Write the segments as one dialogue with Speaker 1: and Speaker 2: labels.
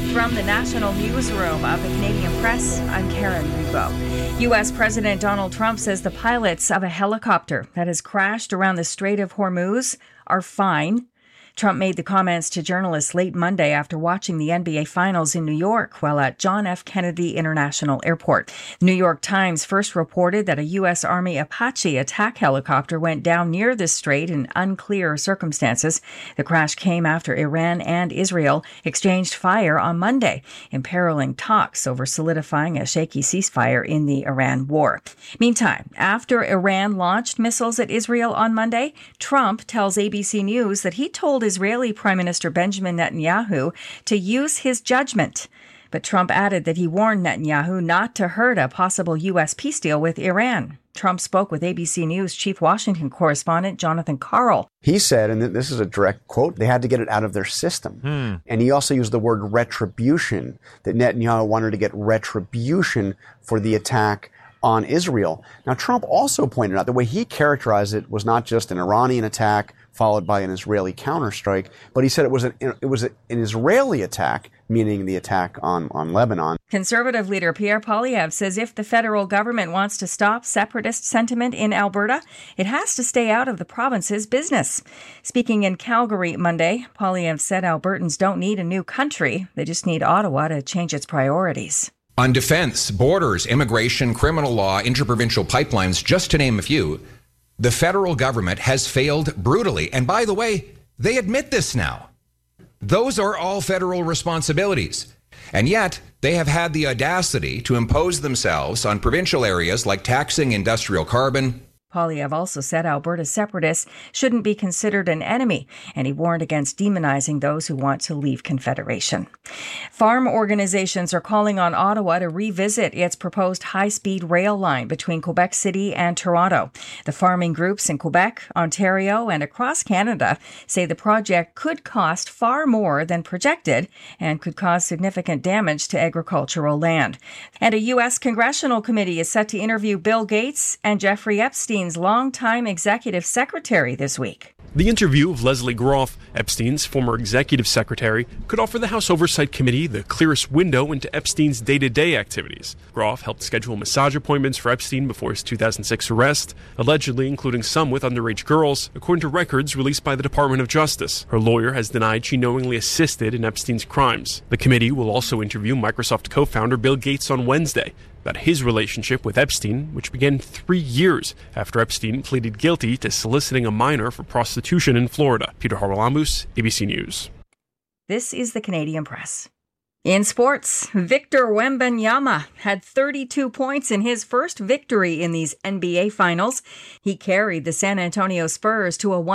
Speaker 1: From the National Newsroom of the Canadian Press, I'm Karen Rebo. U.S. President Donald Trump says the pilots of a helicopter that has crashed around the Strait of Hormuz are fine. Trump made the comments to journalists late Monday after watching the NBA Finals in New York while at John F. Kennedy International Airport. The New York Times first reported that a U.S. Army Apache attack helicopter went down near the strait in unclear circumstances. The crash came after Iran and Israel exchanged fire on Monday, imperiling talks over solidifying a shaky ceasefire in the Iran war. Meantime, after Iran launched missiles at Israel on Monday, Trump tells ABC News that he told Israeli Prime Minister Benjamin Netanyahu to use his judgment. But Trump added that he warned Netanyahu not to hurt a possible U.S. peace deal with Iran. Trump spoke with ABC News chief Washington correspondent Jonathan Karl.
Speaker 2: He said, and this is a direct quote, they had to get it out of their system. And he also used the word retribution, that Netanyahu wanted to get retribution for the attack on Israel. Now, Trump also pointed out the way he characterized it was not just an Iranian attack followed by an Israeli counterstrike, but he said it was an Israeli attack, meaning the attack on Lebanon.
Speaker 1: Conservative leader Pierre Poilievre says if the federal government wants to stop separatist sentiment in Alberta, it has to stay out of the province's business. Speaking in Calgary Monday, Poilievre said Albertans don't need a new country. They just need Ottawa to change its priorities.
Speaker 3: On defense, borders, immigration, criminal law, interprovincial pipelines, just to name a few, the federal government has failed brutally. And by the way, they admit this now. Those are all federal responsibilities. And yet, they have had the audacity to impose themselves on provincial areas like taxing industrial carbon.
Speaker 1: Poilievre also said Alberta separatists shouldn't be considered an enemy, and he warned against demonizing those who want to leave Confederation. Farm organizations are calling on Ottawa to revisit its proposed high-speed rail line between Quebec City and Toronto. The farming groups in Quebec, Ontario, and across Canada say the project could cost far more than projected and could cause significant damage to agricultural land. And a U.S. congressional committee is set to interview Bill Gates and Jeffrey Epstein's longtime executive secretary this week.
Speaker 4: The interview of Leslie Groff, Epstein's former executive secretary, could offer the House Oversight Committee the clearest window into Epstein's day-to-day activities. Groff helped schedule massage appointments for Epstein before his 2006 arrest, allegedly including some with underage girls, according to records released by the Department of Justice. Her lawyer has denied she knowingly assisted in Epstein's crimes. The committee will also interview Microsoft co-founder Bill Gates on Wednesday about his relationship with Epstein, which began 3 years after Epstein pleaded guilty to soliciting a minor for prostitution in Florida. Peter Haralambous, ABC News.
Speaker 1: This is the Canadian Press. In sports, Victor Wembanyama had 32 points in his first victory in these NBA Finals. He carried the San Antonio Spurs to a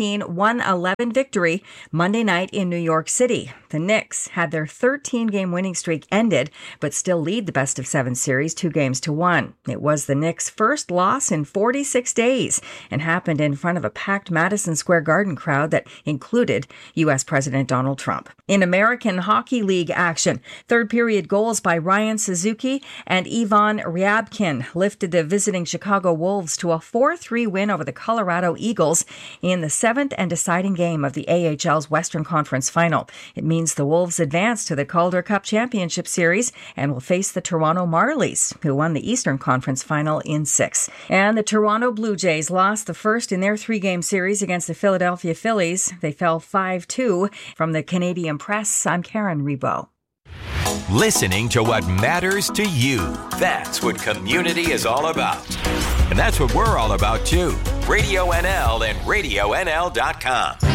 Speaker 1: 115-111 victory Monday night in New York City. The Knicks had their 13-game winning streak ended, but still lead the best-of-7 series 2-1. It was the Knicks' first loss in 46 days and happened in front of a packed Madison Square Garden crowd that included U.S. President Donald Trump. In American Hockey League action, third-period goals by Ryan Suzuki and Ivan Ryabkin lifted the visiting Chicago Wolves to a 4-3 win over the Colorado Eagles in the 7th and deciding game of the AHL's Western Conference Final. It means the Wolves advance to the Calder Cup Championship Series and will face the Toronto Marlies, who won the Eastern Conference Final in 6. And the Toronto Blue Jays lost the first in their 3-game series against the Philadelphia Phillies. They fell 5-2. From the Canadian Press, I'm Karen Rebo.
Speaker 5: Listening to what matters to you. That's what community is all about. And that's what we're all about, too. Radio NL and RadioNL.com.